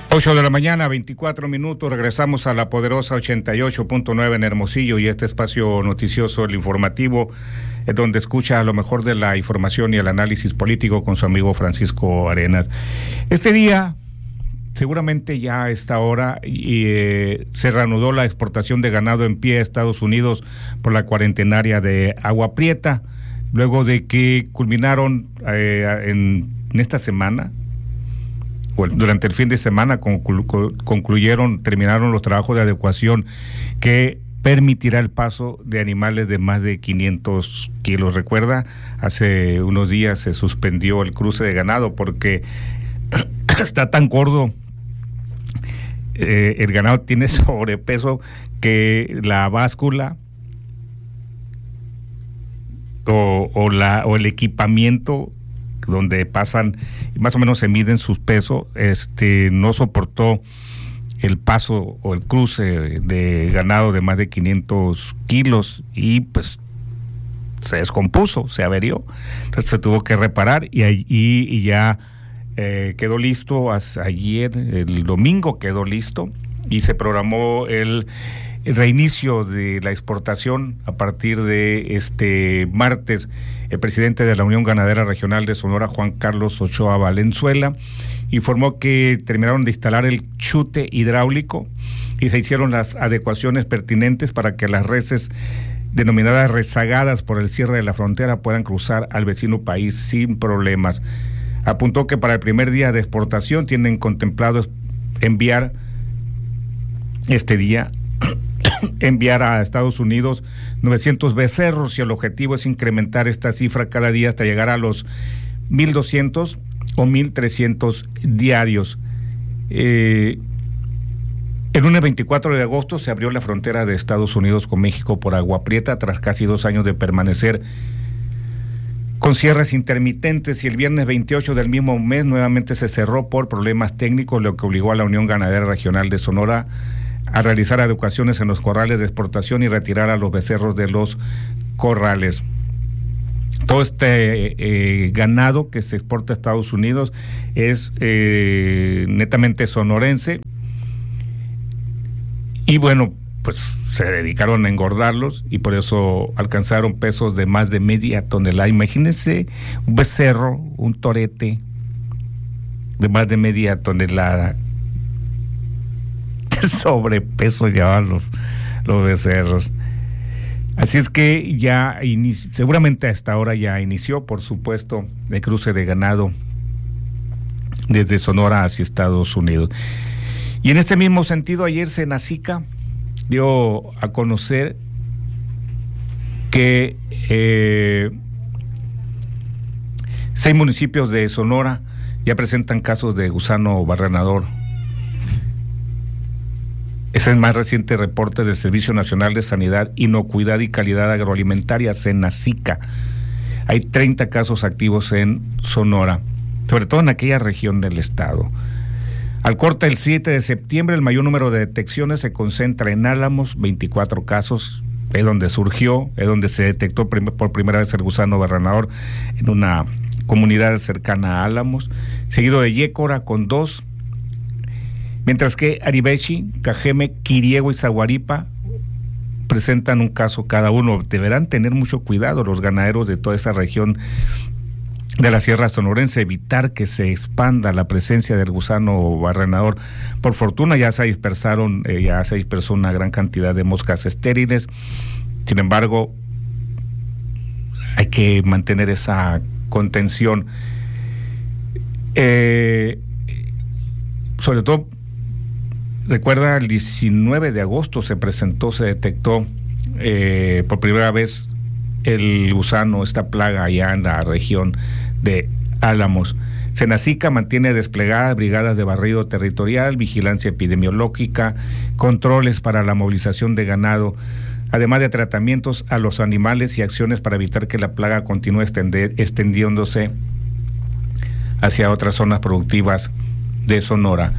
8 de la mañana, 24 minutos, regresamos a la poderosa 88.9 en Hermosillo y este espacio noticioso, el informativo, donde escucha lo mejor de la información y el análisis político con su amigo Francisco Arenas. Este día, seguramente ya a esta hora, se reanudó la exportación de ganado en pie a Estados Unidos por la cuarentenaria de Agua Prieta, luego de que culminaron en esta semana. Durante el fin de semana terminaron los trabajos de adecuación que permitirá el paso de animales de más de 500 kilos. Recuerda, hace unos días se suspendió el cruce de ganado porque está tan gordo, el ganado tiene sobrepeso que la báscula o el equipamiento donde pasan, más o menos se miden sus pesos, no soportó el paso o el cruce de ganado de más de 500 kilos y pues se descompuso, se averió, entonces se tuvo que reparar y ya quedó listo ayer, el domingo quedó listo y se programó el reinicio de la exportación a partir de este martes. El presidente de la Unión Ganadera Regional de Sonora, Juan Carlos Ochoa Valenzuela, informó que terminaron de instalar el chute hidráulico y se hicieron las adecuaciones pertinentes para que las reses denominadas rezagadas por el cierre de la frontera puedan cruzar al vecino país sin problemas. Apuntó que para el primer día de exportación tienen contemplado enviar a Estados Unidos 900 becerros y el objetivo es incrementar esta cifra cada día hasta llegar a los 1,200 o 1,300 diarios. El lunes 24 de agosto se abrió la frontera de Estados Unidos con México por Agua Prieta tras casi 2 años de permanecer con cierres intermitentes y el viernes 28 del mismo mes nuevamente se cerró por problemas técnicos, lo que obligó a la Unión Ganadera Regional de Sonora a realizar adecuaciones en los corrales de exportación y retirar a los becerros de los corrales. Todo este ganado que se exporta a Estados Unidos es netamente sonorense y bueno, pues se dedicaron a engordarlos y por eso alcanzaron pesos de más de media tonelada. Imagínense un becerro, un torete de más de media tonelada. Sobrepeso llevaban los becerros. Así es que ya seguramente a esta hora ya inició, por supuesto, el cruce de ganado desde Sonora hacia Estados Unidos. Y en este mismo sentido, ayer Senacica dio a conocer que 6 municipios de Sonora ya presentan casos de gusano barrenador. Es el más reciente reporte del Servicio Nacional de Sanidad, Inocuidad y Calidad Agroalimentaria, Senacica. Hay 30 casos activos en Sonora, sobre todo en aquella región del estado. Al corte del 7 de septiembre, el mayor número de detecciones se concentra en Álamos, 24 casos, es donde surgió, es donde se detectó por primera vez el gusano barrenador en una comunidad cercana a Álamos, seguido de Yécora con 2, mientras que Aribechi, Cajeme, Quiriego y Zaguaripa presentan un caso cada uno. Deberán tener mucho cuidado los ganaderos de toda esa región de la Sierra Sonorense, evitar que se expanda la presencia del gusano barrenador. Por fortuna ya se dispersó una gran cantidad de moscas estériles. Sin embargo, hay que mantener esa contención. Sobre todo, recuerda, el 19 de agosto se detectó por primera vez el gusano, esta plaga allá en la región de Álamos. Senacica mantiene desplegadas brigadas de barrido territorial, vigilancia epidemiológica, controles para la movilización de ganado, además de tratamientos a los animales y acciones para evitar que la plaga continúe extendiéndose hacia otras zonas productivas de Sonora.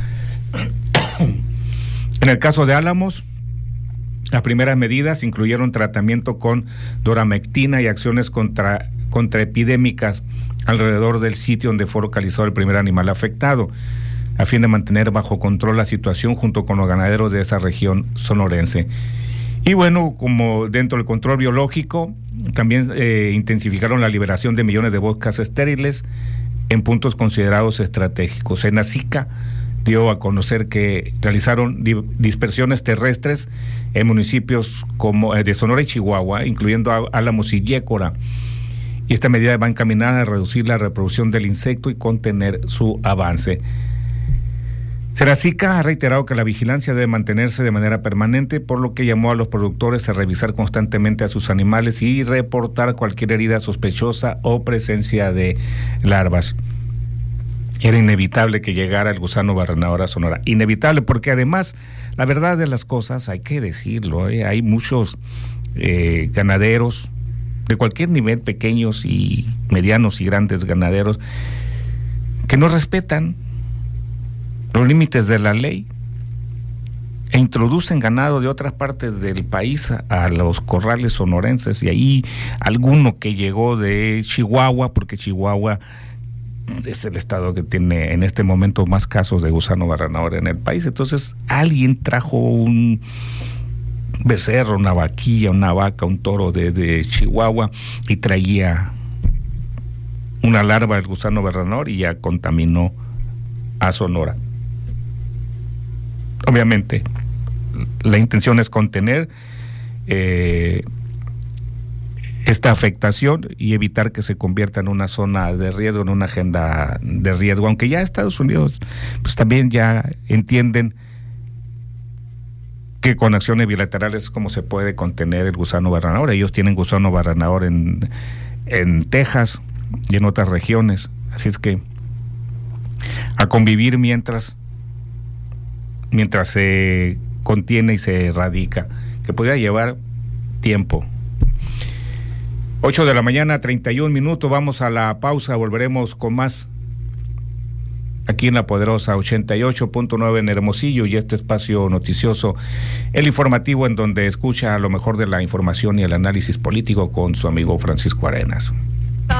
En el caso de Álamos, las primeras medidas incluyeron tratamiento con doramectina y acciones contraepidémicas alrededor del sitio donde fue localizado el primer animal afectado. a fin de mantener bajo control la situación junto con los ganaderos de esa región sonorense. Y bueno, como dentro del control biológico, también intensificaron la liberación de millones de bocas estériles en puntos considerados estratégicos. Senacica dio a conocer que realizaron dispersiones terrestres en municipios como de Sonora y Chihuahua, incluyendo Álamos y Yécora. Y esta medida va encaminada a reducir la reproducción del insecto y contener su avance. Senacica ha reiterado que la vigilancia debe mantenerse de manera permanente, por lo que llamó a los productores a revisar constantemente a sus animales y reportar cualquier herida sospechosa o presencia de larvas. Era inevitable que llegara el gusano barrenador a Sonora. Inevitable, porque además, la verdad de las cosas, hay que decirlo, hay muchos ganaderos de cualquier nivel, pequeños y medianos y grandes ganaderos, que no respetan los límites de la ley e introducen ganado de otras partes del país a los corrales sonorenses, y ahí alguno que llegó de Chihuahua, porque Chihuahua es el estado que tiene en este momento más casos de gusano barrenador en el país. Entonces alguien trajo un becerro, una vaquilla, una vaca, un toro de Chihuahua y traía una larva del gusano barrenador y ya contaminó a Sonora. Obviamente, la intención es contener esta afectación y evitar que se convierta en una zona de riesgo, en una agenda de riesgo, aunque ya Estados Unidos pues también ya entienden que con acciones bilaterales es como se puede contener el gusano barrenador. Ellos tienen gusano barrenador en Texas y en otras regiones, así es que a convivir mientras se contiene y se erradica, que podría llevar tiempo. 8 de la mañana, 31 minutos, vamos a la pausa, volveremos con más aquí en La Poderosa 88.9 en Hermosillo, y este espacio noticioso, el informativo, en donde escucha lo mejor de la información y el análisis político con su amigo Francisco Arenas.